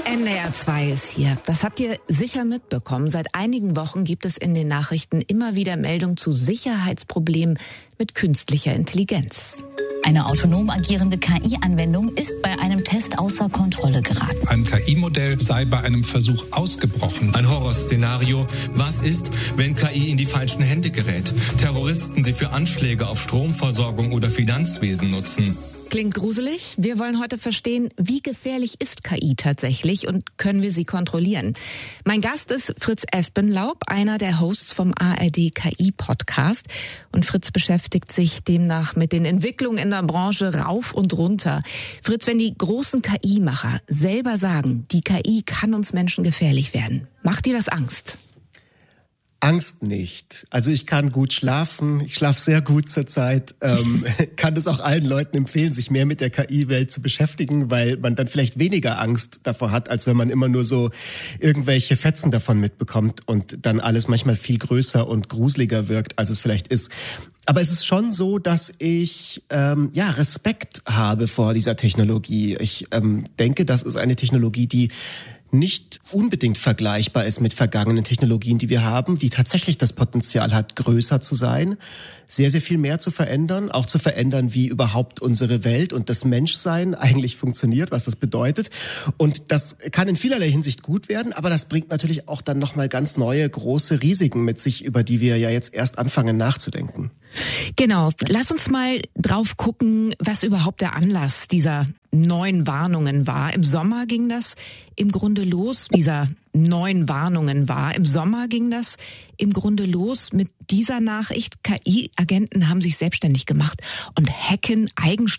NDR 2 ist hier. Das habt ihr sicher mitbekommen. Seit einigen Wochen gibt es in den Nachrichten immer wieder Meldungen zu Sicherheitsproblemen mit künstlicher Intelligenz. Eine autonom agierende KI-Anwendung ist bei einem Test außer Kontrolle geraten. Ein KI-Modell sei bei einem Versuch ausgebrochen. Ein Horrorszenario. Was ist, wenn KI in die falschen Hände gerät? Terroristen sie für Anschläge auf Stromversorgung oder Finanzwesen nutzen. Klingt gruselig? Wir wollen heute verstehen, wie gefährlich ist KI tatsächlich und können wir sie kontrollieren? Mein Gast ist Fritz Espenlaub, einer der Hosts vom ARD KI-Podcast. Und Fritz beschäftigt sich demnach mit den Entwicklungen in der Branche rauf und runter. Fritz, wenn die großen KI-Macher selber sagen, die KI kann uns Menschen gefährlich werden, macht dir das Angst? Angst nicht. Also ich kann gut schlafen, ich schlafe sehr gut zurzeit, kann es auch allen Leuten empfehlen, sich mehr mit der KI-Welt zu beschäftigen, weil man dann vielleicht weniger Angst davor hat, als wenn man immer nur so irgendwelche Fetzen davon mitbekommt und dann alles manchmal viel größer und gruseliger wirkt, als es vielleicht ist. Aber es ist schon so, dass ich Respekt habe vor dieser Technologie. Ich denke, das ist eine Technologie, die nicht unbedingt vergleichbar ist mit vergangenen Technologien, die wir haben, die tatsächlich das Potenzial hat, größer zu sein, sehr, sehr viel mehr zu verändern, auch zu verändern, wie überhaupt unsere Welt und das Menschsein eigentlich funktioniert, was das bedeutet. Und das kann in vielerlei Hinsicht gut werden, aber das bringt natürlich auch dann nochmal ganz neue, große Risiken mit sich, über die wir ja jetzt erst anfangen nachzudenken. Genau. Lass uns mal drauf gucken, was überhaupt der Anlass dieser neuen Warnungen war. Im Sommer ging das im Grunde los, mit dieser Nachricht. KI-Agenten haben sich selbstständig gemacht und hacken